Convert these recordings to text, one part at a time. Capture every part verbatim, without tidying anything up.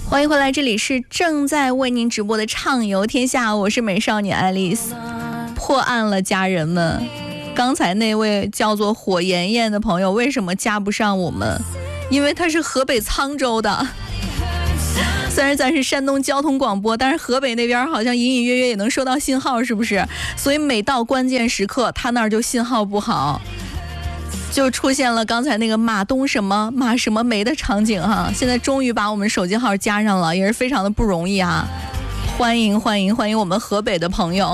欢迎回来，这里是正在为您直播的畅游天下，我是美少女爱丽丝。破案了，家人们，刚才那位叫做火焰焰的朋友为什么加不上我们？因为他是河北沧州的。虽然咱是山东交通广播，但是河北那边好像隐隐约约也能收到信号，是不是？所以每到关键时刻，他那儿就信号不好，就出现了刚才那个马东什么马什么梅的场景哈。现在终于把我们手机号加上了，也是非常的不容易啊！欢迎欢迎欢迎我们河北的朋友。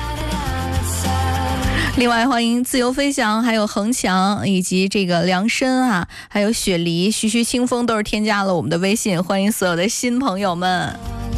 另外欢迎自由飞翔，还有恒强，以及这个梁深啊，还有雪梨、徐徐清风都是添加了我们的微信，欢迎所有的新朋友们。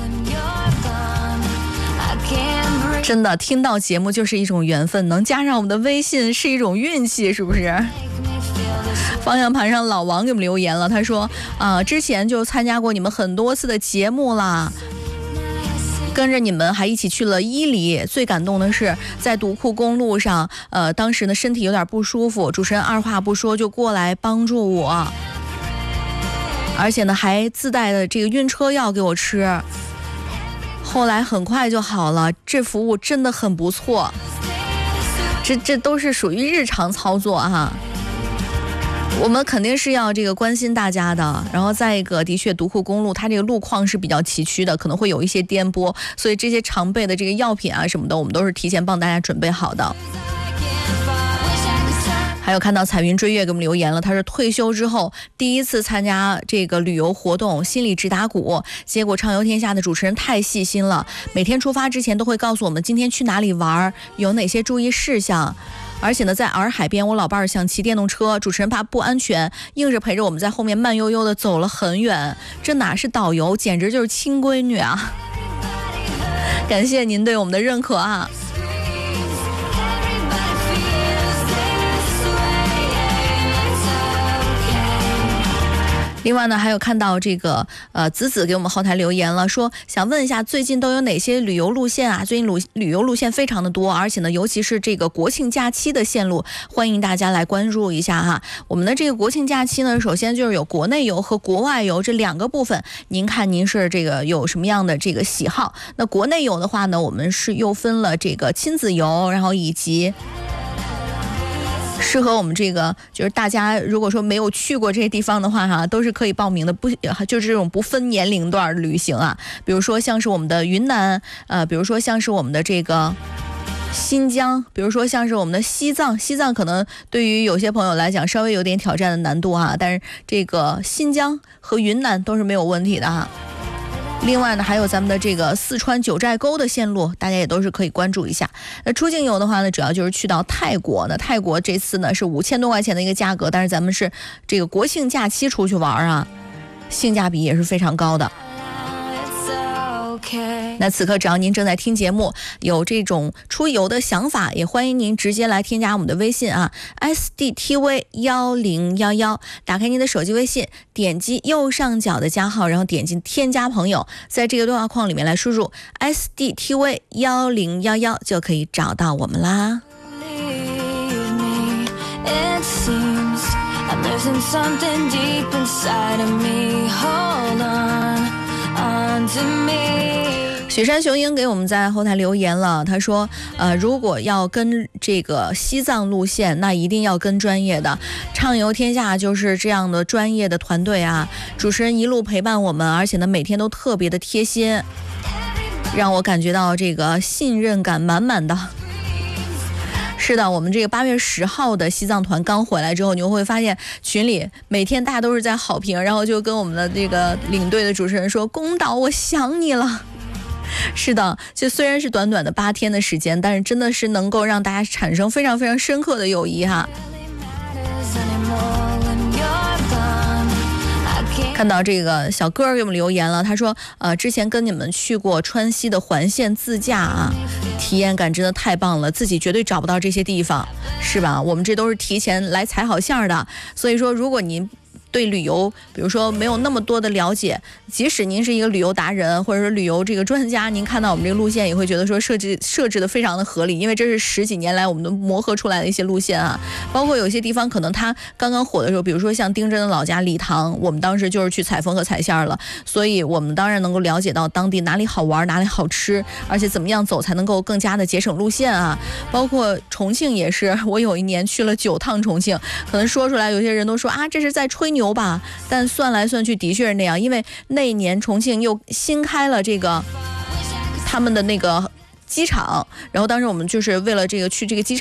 真的听到节目就是一种缘分，能加上我们的微信是一种运气，是不是？方向盘上老王给我们留言了，他说啊、呃，之前就参加过你们很多次的节目啦，跟着你们还一起去了伊犁，最感动的是在独库公路上，呃，当时呢身体有点不舒服，主持人二话不说就过来帮助我，而且呢还自带的这个晕车药给我吃，后来很快就好了，这服务真的很不错，这这都是属于日常操作哈。我们肯定是要这个关心大家的，然后再一个，的确独库公路它这个路况是比较崎岖的，可能会有一些颠簸，所以这些常备的这个药品啊什么的，我们都是提前帮大家准备好的。还有看到彩云追月给我们留言了，他说退休之后第一次参加这个旅游活动，心里直打鼓，结果畅游天下的主持人太细心了，每天出发之前都会告诉我们今天去哪里玩，有哪些注意事项。而且呢，在洱海边，我老伴儿想骑电动车，主持人怕不安全，硬是陪着我们在后面慢悠悠的走了很远。这哪是导游，简直就是亲闺女啊！感谢您对我们的认可啊！另外呢，还有看到这个呃子子给我们后台留言了，说想问一下最近都有哪些旅游路线啊？最近旅旅游路线非常的多，而且呢，尤其是这个国庆假期的线路，欢迎大家来关注一下哈。我们的这个国庆假期呢，首先就是有国内游和国外游这两个部分，您看您是这个有什么样的这个喜好？那国内游的话呢，我们是又分了这个亲子游，然后以及适合我们这个就是大家如果说没有去过这些地方的话哈，都是可以报名的，不就是这种不分年龄段旅行啊。比如说像是我们的云南，呃，比如说像是我们的这个新疆，比如说像是我们的西藏，西藏可能对于有些朋友来讲稍微有点挑战的难度哈，但是这个新疆和云南都是没有问题的哈。另外呢，还有咱们的这个四川九寨沟的线路，大家也都是可以关注一下。那出境游的话呢，主要就是去到泰国呢，泰国这次呢是五千多块钱的一个价格，但是咱们是这个国庆假期出去玩啊，性价比也是非常高的。那此刻只要您正在听节目，有这种出游的想法，也欢迎您直接来添加我们的微信啊 S D T V 一零一一，打开您的手机微信，点击右上角的加号，然后点击添加朋友，在这个对话框里面来输入 S D T V 一零一一，就可以找到我们啦。雪山雄鹰给我们在后台留言了，他说呃，如果要跟这个西藏路线，那一定要跟专业的，畅游天下就是这样的专业的团队啊，主持人一路陪伴我们，而且呢每天都特别的贴心，让我感觉到这个信任感满满的。是的，我们这个八月十号的西藏团刚回来之后，你会发现群里每天大家都是在好评，然后就跟我们的这个领队的主持人说，公导我想你了。是的，就虽然是短短的八天的时间，但是真的是能够让大家产生非常非常深刻的友谊哈。看到这个小哥给我们留言了，他说呃，之前跟你们去过川西的环线自驾啊，体验感真的太棒了，自己绝对找不到这些地方，是吧？我们这都是提前来踩好线的，所以说如果您对旅游，比如说没有那么多的了解，即使您是一个旅游达人或者说旅游这个专家，您看到我们这个路线也会觉得说设置设置的非常的合理，因为这是十几年来我们都磨合出来的一些路线啊。包括有些地方可能它刚刚火的时候，比如说像丁真的老家理塘，我们当时就是去采风和采线了，所以我们当然能够了解到当地哪里好玩哪里好吃，而且怎么样走才能够更加的节省路线啊。包括重庆也是，我有一年去了九趟重庆，可能说出来有些人都说啊这是在吹牛吧，但算来算去的确是那样，因为那一年重庆又新开了这个他们的那个机场，然后当时我们就是为了这个去这个机场